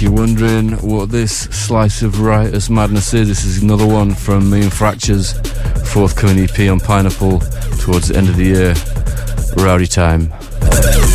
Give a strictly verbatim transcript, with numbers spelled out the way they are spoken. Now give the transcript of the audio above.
you're wondering what this slice of Riotous Madness is, this is another one from Me and Fracture's forthcoming E P on Pineapple towards the end of the year. Rowdy time.